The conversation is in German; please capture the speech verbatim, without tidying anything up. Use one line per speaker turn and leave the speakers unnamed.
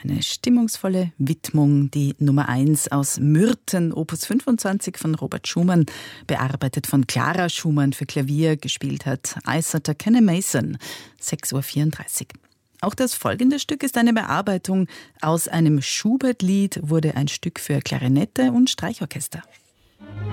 Eine stimmungsvolle Widmung, die Nummer eins aus Myrten, Opus fünfundzwanzig von Robert Schumann, bearbeitet von Clara Schumann für Klavier, gespielt hat Isotta Kenny Mason, sechs Uhr vierunddreißig. Auch das folgende Stück ist eine Bearbeitung aus einem Schubert-Lied, wurde ein Stück für Klarinette und Streichorchester.